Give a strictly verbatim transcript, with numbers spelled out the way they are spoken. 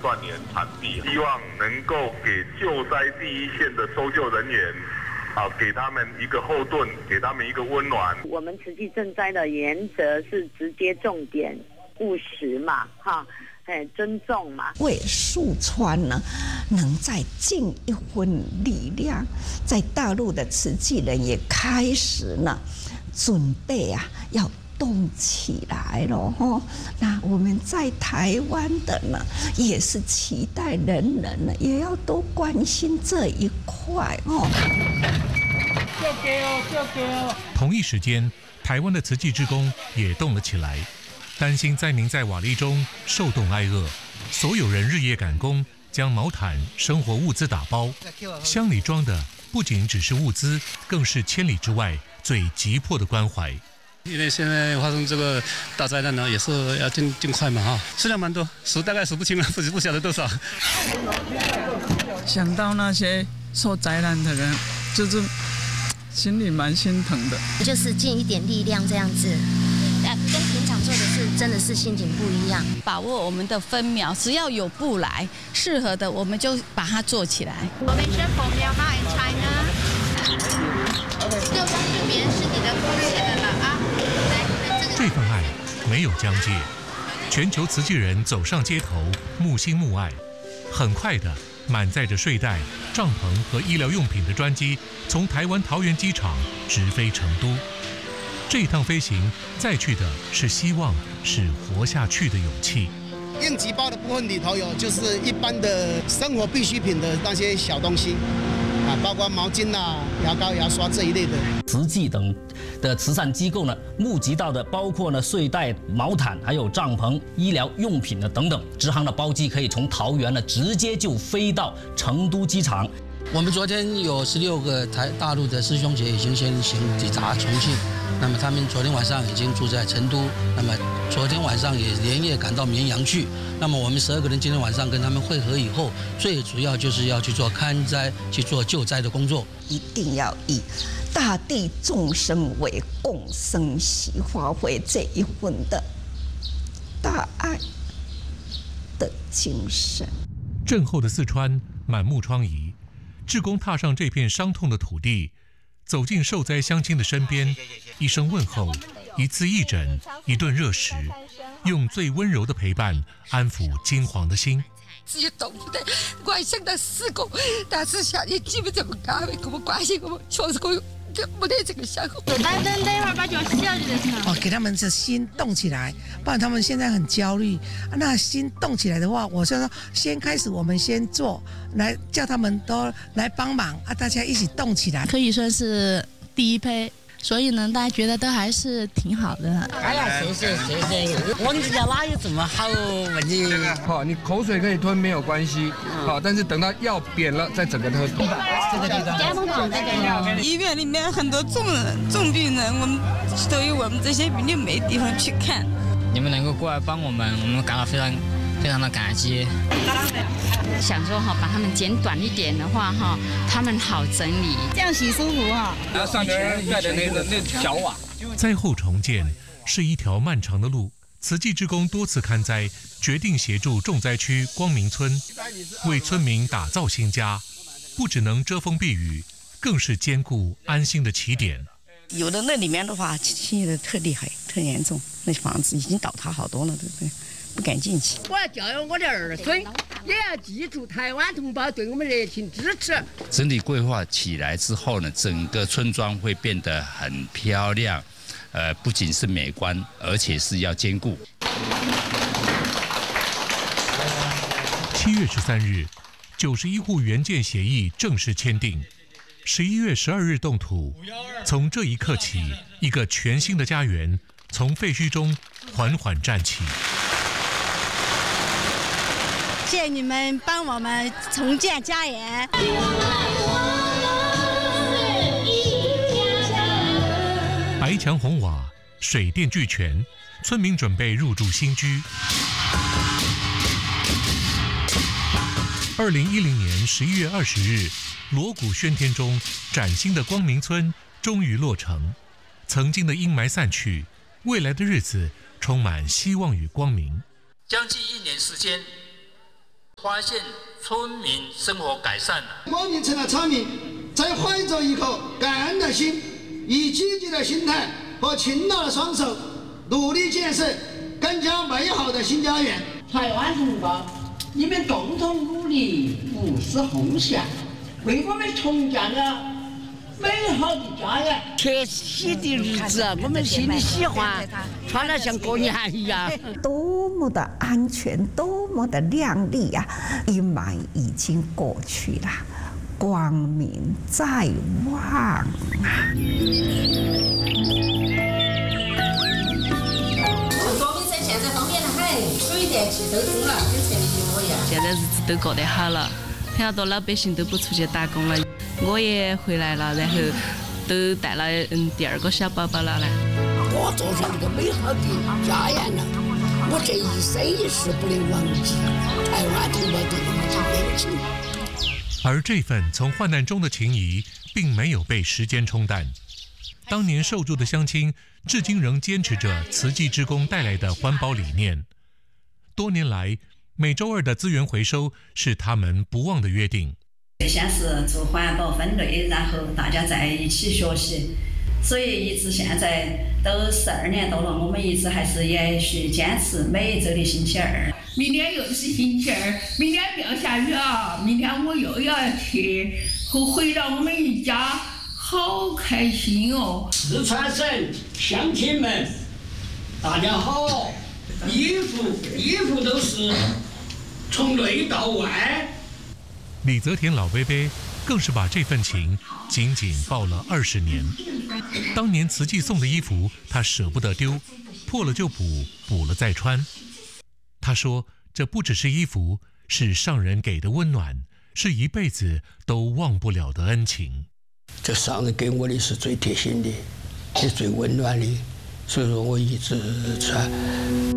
断垣残壁，希望能够给救灾第一线的搜救人员。啊，给他们一个后盾，给他们一个温暖。 我们慈济赈灾的原则是直接重点、务实嘛，哈，哎，尊重嘛。 为树川呢，能再尽一分力量，在大陆的慈济人也开始呢，准备啊，要动起来了哈。那我们在台湾的呢，也是期待人人呢，也要多关心这一块哦。 同一时间，台湾的慈济志工也动了起来，担心灾民在瓦砾中受冻挨饿，所有人日夜赶工，将毛毯、生活物资打包。箱里装的不仅只是物资，更是千里之外最急迫的关怀。 因为现在发生这个大灾难呢，也是要尽尽快嘛哈，数量蛮多，数大概数不清了，不不晓得多少。 想到那些受灾难的人，就是心里蛮心疼的。 就是尽一点力量这样子，跟平常做的事真的是心情不一样。 把握我们的分秒，只要有布来适合的，我们就把它做起来。 我们是 from Myanmar and China， 救伤救别人是你的贡献了啊！ 这份爱没有疆界，全球慈济人走上街头，募心募爱。很快的，满载着睡袋、帐篷和医疗用品的专机从台湾桃园机场直飞成都。这一趟飞行载去的是希望，是活下去的勇气。 应急包的部分里头有就是一般的生活必需品的那些小东西。啊，包括毛巾啊、牙膏、牙刷这一类的。 慈济等的慈善机构呢，募集到的包括呢睡袋、毛毯，还有帐篷、医疗用品呢等等。直航的包机可以从桃园呢直接就飞到成都机场。 我们昨天有十六个台大陆的师兄姐已经先行抵达重庆，那么他们昨天晚上已经住在成都，那么昨天晚上也连夜赶到绵阳去。那么我们十二个人今天晚上跟他们会合以后，最主要就是要去做勘灾、去做救灾的工作， 一定要以大地众生为共生喜，发挥这一份的大爱的精神。 震后的四川满目疮痍，志工踏上这片伤痛的土地，走进受灾乡亲的身边，一声问候，一次义诊，一顿热食，用最温柔的陪伴安抚惊惶的心。 自己懂不得，我想到死过，但是想你基本怎么干的，跟我关系我们确实我没得这个想法。 等等等会儿把脚洗下去就行了。 哦，给他们的心动起来，不然他们现在很焦虑。那心动起来的话，我就说先开始，我们先做，来叫他们都来帮忙啊，大家一起动起来。 可以说是第一批。所以呢，大家觉得都还是挺好的。 哎呀，谢谢谢谢，我们家哪有这么好问题？ 好，你口水可以吞没有关系，好，但是等到药扁了再整个吞。 这个地方， 加盟厂这个医院里面很多重人、重病人，我们都有我们这些病人没地方去看。 你们能够过来帮我们，我们感到非常非常的感激。 想说哈，把他们剪短一点的话哈，他们好整理， 这样洗舒服哈。 然后上去盖的那个那小瓦。 灾后重建是一条漫长的路，慈济志工多次勘灾，决定协助重灾区光明村，为村民打造新家，不只能遮风避雨，更是坚固安心的起点。 有的那里面的话，现在特厉害、特严重，那房子已经倒塌好多了，对不对？不敢进去。 我要教育我的儿孙，也要记住台湾同胞对我们热情支持。 整体规划起来之后呢，整个村庄会变得很漂亮，呃，不仅是美观，而且是要坚固。 七月十三日，九十一户原建协议正式签订。十一月十二日动土，从这一刻起，一个全新的家园从废墟中缓缓站起。 谢谢你们帮我们重建家园。 白墙红瓦，水电俱全，村民准备入住新居。二零一零年十一月二十日，锣鼓喧天中，崭新的光明村终于落成。曾经的阴霾散去，未来的日子充满希望与光明。 将近一年时间， 发现村民生活改善了。 光明城的村民在怀着一颗感恩的心，以积极的心态和勤劳的双手，努力建设更加美好的新家园。 台湾同胞，你们共同努力，不失hom想，为我们重建了美好的家园。 贴喜的日子，我们心里喜欢，穿得像过年一样。 多么的安全，多么的亮丽啊！阴霾已经过去了，光明在望啊！ 光明城现在方便得很，水电气都通了，跟城里一模一样。 现在日子都过得好了，很多老百姓都不出去打工了。我也回来了，然后都带了嗯第二个小宝宝了呢。 我做成这个美好的家园了，我这一生一世不能忘记台湾同胞对我们的恩情。 而这份从患难中的情谊，并没有被时间冲淡。当年受助的乡亲，至今仍坚持着慈济志工带来的环保理念。多年来，每周二的资源回收是他们不忘的约定。 先是做环保分类，然后大家在一起学习，所以一直现在都十二年多了，我们一直还是延续坚持每一周的星期二。 明天又是星期二，明天不要下雨啊！明天我又要去回到我们一家，好开心哦！ 四川省乡亲们，大家好！衣服衣服都是从内到外。 李泽田老伯伯更是把这份情紧紧抱了二十年。当年慈济送的衣服，他舍不得丢，破了就补，补了再穿。他说，这不只是衣服，是上人给的温暖，是一辈子都忘不了的恩情。 这上人给我的是最贴心的，也最温暖的，所以说我一直穿。